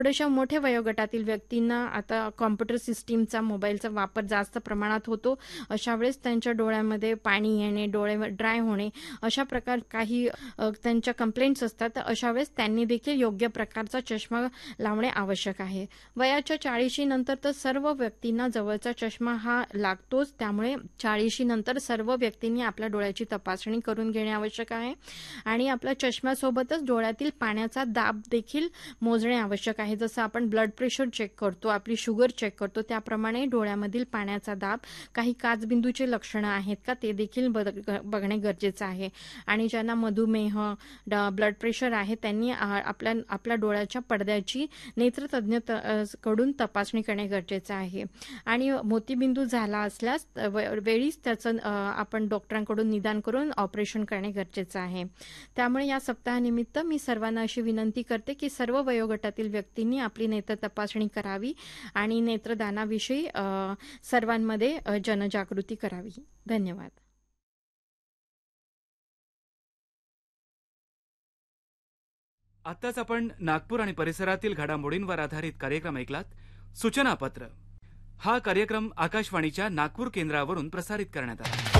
थोड्याशा मोठ्या वयोगटातील व्यक्तींना आता कॉम्प्युटर सिस्टीमचा, मोबाईलचा वापर जास्त प्रमाणात होतो. अशा वेळेस त्यांच्या डोळ्यामध्ये पाणी येणे, डोळे ड्राय होणे अशा प्रकार काही त्यांच्या कंप्लेंट्स असतात. तर अशा वेळेस त्यांनी देखील योग्य प्रकारचा चष्मा लावणे आवश्यक आहे. वयाच्या 40 नंतर तर सर्व व्यक्तींना जवळचा चष्मा हा लागतोच. त्यामुळे 40 नंतर सर्व व्यक्तींनी आपल्या डोळ्याची तपासणी करून घेणे आवश्यक आहे आणि आपल्या चष्म्यासोबतच डोळ्यातील पाण्याचा दाब देखील मोजणे आवश्यक आहे. जसं आपण ब्लड प्रेशर चेक करतो, आपली शुगर चेक करतो, त्याप्रमाणे डोळ्यामधील पाण्याचा दाब, काही काचबिंदूचे लक्षणं आहेत का ते देखील बघणे गरजेचं आहे. आणि ज्यांना मधुमेह, ब्लड प्रेशर आहे त्यांनी आपल्या डोळ्याच्या पडद्याची नेत्रतज्ञ कडून तपासणी करणे गरजेचं आहे. आणि मोतीबिंदू झाला असल्यास वेळीच त्याचं आपण डॉक्टरांकडून निदान करून ऑपरेशन करणे गरजेचं आहे. त्यामुळे या सप्ताहानिमित्त मी सर्वांना अशी विनंती करते की सर्व वयोगटातील व्यक्तींनी आपली नेत्र तपासणी करावी आणि नेत्रदानाविषयी सर्वांमध्ये जनजागृती करावी. धन्यवाद. आत्ताच आपण नागपूर आणि परिसरातील घडामोडींवर आधारित कार्यक्रम ऐकलात. सूचनापत्र. हा कार्यक्रम आकाशवाणीच्या नागपूर केंद्रावरून प्रसारित करण्यात आला.